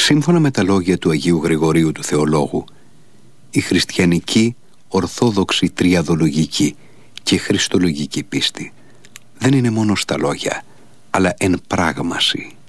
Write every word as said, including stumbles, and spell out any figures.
Σύμφωνα με τα λόγια του Αγίου Γρηγορίου του Θεολόγου, η χριστιανική, ορθόδοξη, τριαδολογική και χριστολογική πίστη δεν είναι μόνο στα λόγια, αλλά εν πράγμαση.